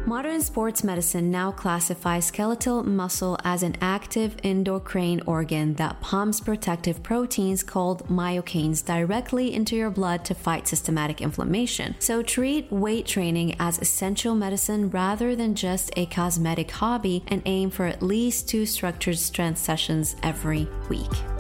Modern sports medicine now classifies skeletal muscle as an active endocrine organ that pumps protective proteins called myokines directly into your blood to fight systematic inflammation. So treat weight training as essential medicine rather than just a cosmetic hobby, and aim for at least 2 structured strength sessions every week.